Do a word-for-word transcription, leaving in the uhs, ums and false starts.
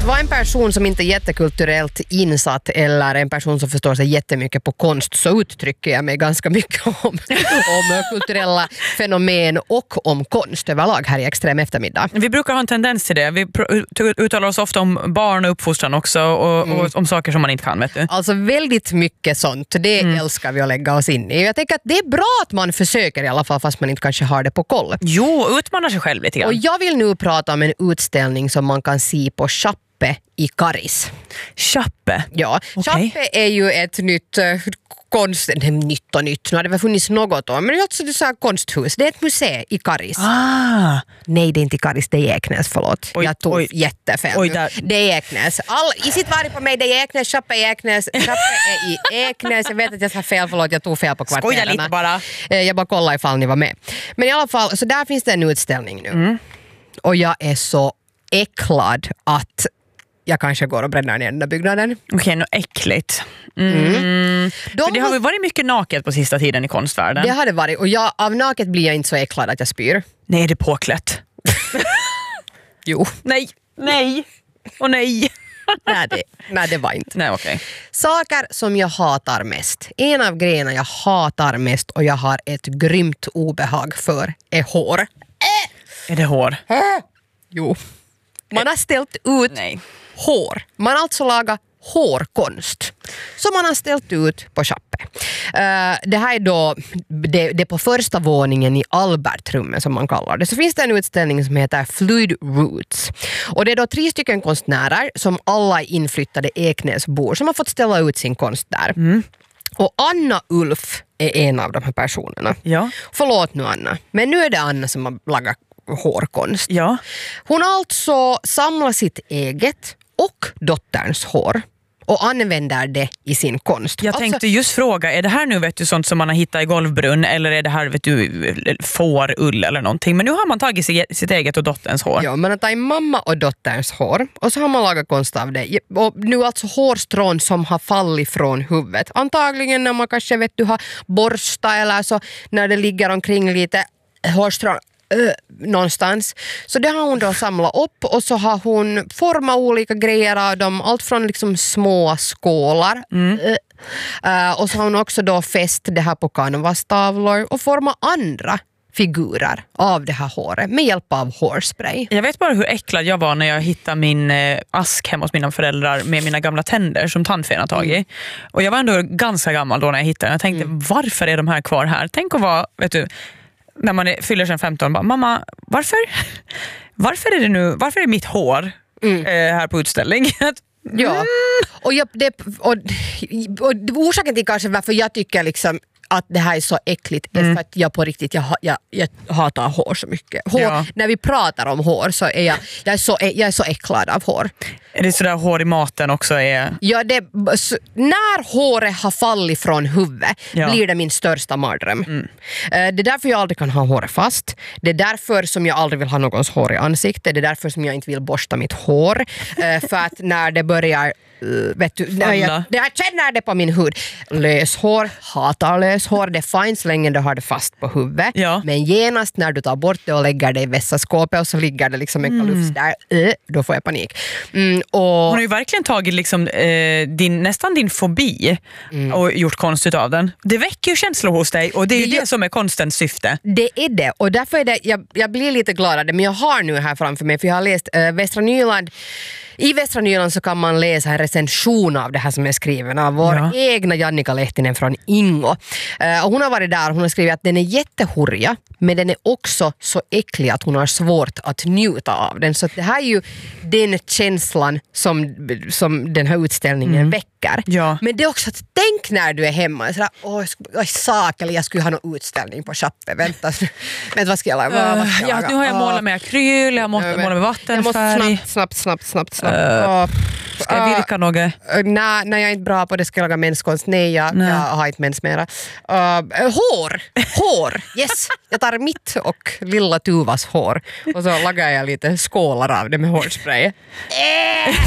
vara en person som inte är jättekulturellt insatt eller en person som förstår sig jättemycket på konst, så uttrycker jag mig ganska mycket om, om kulturella fenomen och om konst överlag här i Extrem eftermiddag. Vi brukar ha en tendens till det. Vi pr- uttalar oss ofta om barn och uppfostran också och, mm. och om saker som man inte kan, vet du. Alltså väldigt mycket sånt. Det mm. älskar vi att lägga oss in i. Jag tänker att det är bra att man försöker i alla fall fast man inte kanske har det på koll. Jo, utmanar sig själv lite grann. Och jag vill nu prata om en utställning som man kan se på Chappe i Karis. Chappe? Ja, okay. Chappe är ju ett nytt uh, konst... Det är nytt och nytt. Nu har det väl funnits något år. Men det är också så här konsthus. Det är ett museum i Karis. Ah. Nej, det är inte i Karis. Det är Eknäs, förlåt. Oj, jag tog oj. jättefel oj, där. Det är Eknäs. All, I sitt varje på mig, det är Eknäs. Chappe är Eknäs. Chappe är i Eknäs. Jag vet att jag sa fel, förlåt. Jag tog fel på kvarterna. Skoja lite bara. Jag bara kollar ifall ni var med. Men i alla fall, så där finns det en utställning nu. Mm. Och jag är så äcklad att jag kanske går och bränner ner den där byggnaden. Okej, okay, något äckligt. Mm. Mm. De det har väl varit mycket naket på sista tiden i konstvärlden. Det har det varit. Och jag, av naket blir jag inte så äcklad att jag spyr. Nej, det är påklätt. Jo. Nej, nej och nej. nej, det, nej, det var inte. Nej, okay. Saker som jag hatar mest. En av grejerna jag hatar mest och jag har ett grymt obehag för är hår. Är det hår? Äh. Jo. Man har ställt ut Nej. hår. Man har alltså lagat hårkonst som man har ställt ut på Chappe. Uh, det här är då det, det är på första våningen i Albertrummet som man kallar det. Så finns det en utställning som heter Fluid Roots. Och det är då tre stycken konstnärer som alla är inflyttade Eknäsbor som har fått ställa ut sin konst där. Mm. Och Anna Ulf är en av de här personerna. Ja. Förlåt nu Anna, men nu är det Anna som har lagat hårkonst. Ja. Hon har alltså samlat sitt eget och dotterns hår och använder det i sin konst. Jag alltså, tänkte just fråga, är det här nu vet du sånt som man har hittat i golvbrunn eller är det här vet du fårull eller någonting? Men nu har man tagit sitt eget och dotterns hår. Ja, man har tagit mamma och dotterns hår och så har man lagat konst av det. Och nu alltså hårstrån som har fallit från huvudet. Antagligen när man kanske vet du har borsta eller så när det ligger omkring lite hårstrån Ö, någonstans. Så det har hon då samlat upp och så har hon format olika grejer av dem. Allt från liksom små skålar. Mm. Uh, och så har hon också då fäst det här på canvastavlor och format andra figurer av det här håret med hjälp av hårspray. Jag vet bara hur äcklad jag var när jag hittade min eh, ask hemma hos mina föräldrar med mina gamla tänder som tandfen har tagit. Mm. Och jag var ändå ganska gammal då när jag hittade den. Jag tänkte, mm. varför är de här kvar här? Tänk att vara, vet du, när man är, fyller sen femton, bara, mamma, varför? Varför är det nu, varför är mitt hår mm. eh, här på utställning? Ja, mm. och, jag, det, och, och orsaken till kanske varför jag tycker liksom att det här är så äckligt är mm. för att jag på riktigt jag, jag, jag hatar hår så mycket. Hår, ja. När vi pratar om hår så är jag, jag, är så, jag är så äcklad av hår. Är det sådär hår i maten också är? Ja, det, så, när håret har fallit från huvudet ja. Blir det min största mardröm. Mm. Det är därför jag aldrig kan ha håret fast. Det är därför som jag aldrig vill ha någons hår i ansiktet. Det är därför som jag inte vill borsta mitt hår. För att när det börjar Uh, vet du, när jag, jag känner det på min hud. Löshår, hatar löshår. Det är fint så länge du har det fast på huvudet. Ja. Men genast när du tar bort det och lägger det i vässaskåpet och så ligger det liksom en kalufs mm. där, uh, då får jag panik. Mm, och hon har ju verkligen tagit liksom, eh, din, nästan din fobi mm. och gjort konst av den. Det väcker ju känslor hos dig och det är ju det, det som är konstens syfte. Det är det och därför är det, jag, jag blir lite gladare, men jag har nu här framför mig, för jag har läst uh, Västra Nyland. I Västra Nyland så kan man läsa en recension av det här som är skriven av vår ja. egna Jannika Lehtinen från Ingo. Uh, och hon har varit där och hon har skrivit att den är jättehurja, men den är också så äcklig att hon har svårt att njuta av den. Så det här är ju den känslan som, som den här utställningen mm. väcker. Ja. Men det är också att tänk när du är hemma sådär, åh, jag sak eller jag skulle ha någon utställning på Chappe. Vänta, vänta vad ska jag laga? Uh, ja, nu har jag målat med akryl, jag har målat med vattenfärg. Jag måste snabbt, snabbt, snabbt, snabbt, snabbt. Uh, ska jag virka uh, något? Uh, nej, nej, jag är inte bra på det. Ska jag laga menskonst? Nej, jag, nej. jag har inte mens mera. Uh, hår! Hår! Yes! Jag tar mitt och lilla Tuvas hår och så lagar jag lite skålar av det med hårspray.